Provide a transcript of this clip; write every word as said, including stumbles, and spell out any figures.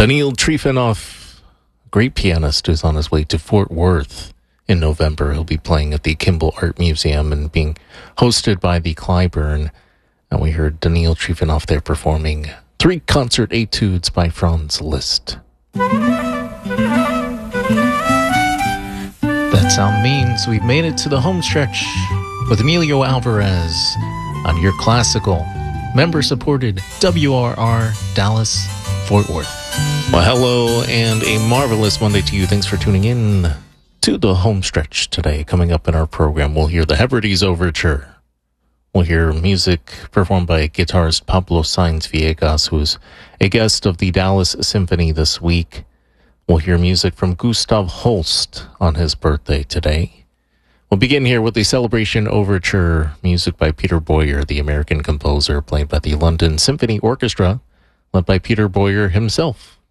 Daniil Trifonov, great pianist, who's on his way to Fort Worth in November. He'll be playing at the Kimball Art Museum and being hosted by the Clyburn. And we heard Daniil Trifonov there performing three concert etudes by Franz Liszt. That sound means we've made it to the home stretch with Emilio Alvarez on your classical, member-supported W R R Dallas Fort Worth. Well, hello and a marvelous Monday to you. Thanks for tuning in to the home stretch today. Coming up in our program, we'll hear the Hebrides Overture. We'll hear music performed by guitarist Pablo Sainz Villegas, who's a guest of the Dallas Symphony this week. We'll hear music from Gustav Holst on his birthday today. We'll begin here with the Celebration Overture, music by Peter Boyer, the American composer, played by the London Symphony Orchestra, led by Peter Boyer himself.